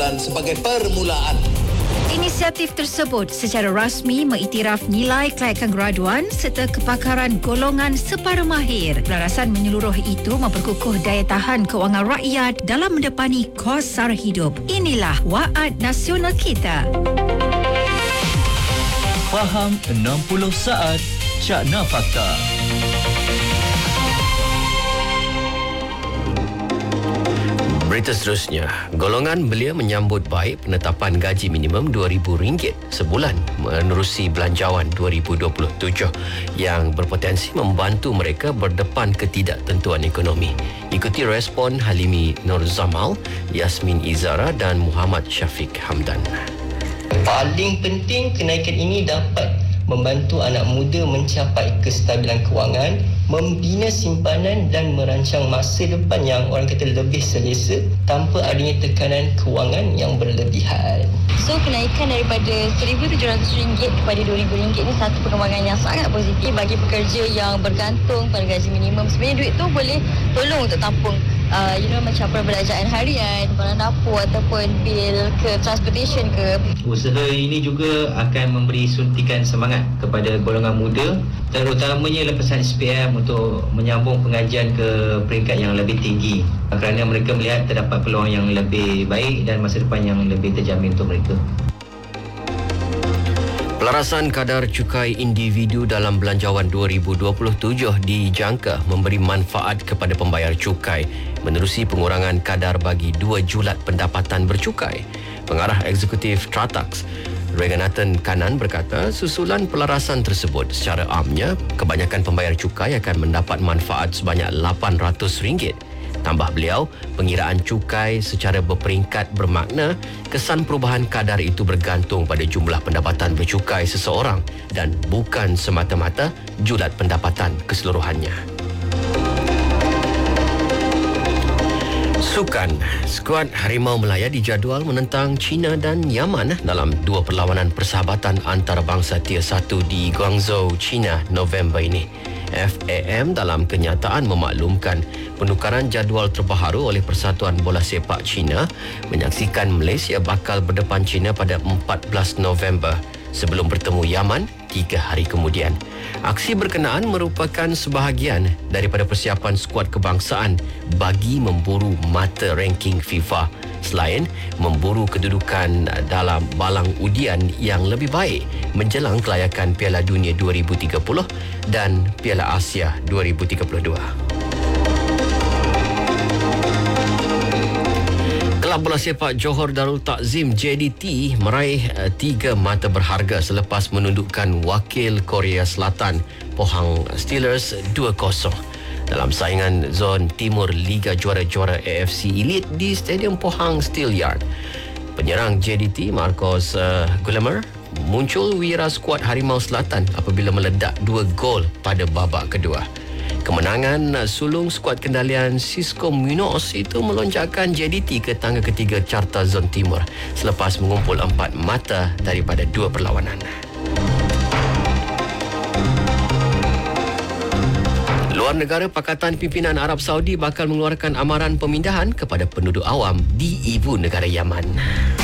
Ramadan sebagai permulaan. Inisiatif tersebut secara rasmi mengiktiraf nilai kelayakan graduan serta kepakaran golongan separuh mahir. Pelarasan menyeluruh itu memperkukuh daya tahan kewangan rakyat dalam mendepani kos sara hidup. Inilah Waad Nasional kita. Faham 60 saat Cakna Fakta. Berita seterusnya, golongan belia menyambut baik penetapan gaji minimum RM2,000 sebulan menerusi belanjawan 2027 yang berpotensi membantu mereka berdepan ketidaktentuan ekonomi. Ikuti respon Halimi Nur Zamal, Yasmin Izara dan Muhammad Syafiq Hamdan. Paling penting, kenaikan ini dapat membantu anak muda mencapai kestabilan kewangan, membina simpanan dan merancang masa depan yang orang kata lebih selesa tanpa adanya tekanan kewangan yang berlebihan. So, kenaikan daripada RM1,700 kepada RM2,000 ni satu perkembangan yang sangat positif bagi pekerja yang bergantung pada gaji minimum. Sebenarnya duit tu boleh tolong untuk tampung macam perbelanjaan harian, barang dapur ataupun bil ke transportation ke. Usaha ini juga akan memberi suntikan semangat kepada golongan muda, terutamanya lepasan SPM untuk menyambung pengajian ke peringkat yang lebih tinggi kerana mereka melihat terdapat peluang yang lebih baik dan masa depan yang lebih terjamin untuk mereka. Pelarasan kadar cukai individu dalam belanjawan 2027 dijangka memberi manfaat kepada pembayar cukai menerusi pengurangan kadar bagi 2 julat pendapatan bercukai. Pengarah eksekutif Tratax, Reganathan Kanan berkata susulan pelarasan tersebut secara amnya kebanyakan pembayar cukai akan mendapat manfaat sebanyak RM800. Tambah beliau, pengiraan cukai secara berperingkat bermakna kesan perubahan kadar itu bergantung pada jumlah pendapatan bercukai seseorang dan bukan semata-mata julat pendapatan keseluruhannya. Sukan, skuad Harimau Melaya dijadual menentang China dan Yaman dalam 2 perlawanan persahabatan antarabangsa Tier 1 di Guangzhou, China November ini. FAM dalam kenyataan memaklumkan penukaran jadual terbaharu oleh Persatuan Bola Sepak China menyaksikan Malaysia bakal berdepan China pada 14 November sebelum bertemu Yaman 3 hari kemudian. Aksi berkenaan merupakan sebahagian daripada persiapan skuad kebangsaan bagi memburu mata ranking FIFA selain memburu kedudukan dalam balang udian yang lebih baik menjelang kelayakan Piala Dunia 2030 dan Piala Asia 2032. Kelab bola sepak Johor Darul Takzim JDT meraih 3 mata berharga selepas menundukkan wakil Korea Selatan Pohang Steelers 2-0 dalam saingan zon timur Liga Juara-Juara AFC Elite di Stadium Pohang Steel Yard. Penyerang JDT Marcos Gulamer muncul wira skuad Harimau Selatan apabila meledak 2 gol pada babak kedua. Kemenangan sulung skuad kendalian Cisco Munoz itu melonjakkan JDT ke tangga ketiga carta zon timur selepas mengumpul 4 mata daripada 2 perlawanan. Luar negara, Pakatan Pimpinan Arab Saudi bakal mengeluarkan amaran pemindahan kepada penduduk awam di ibu negara Yaman.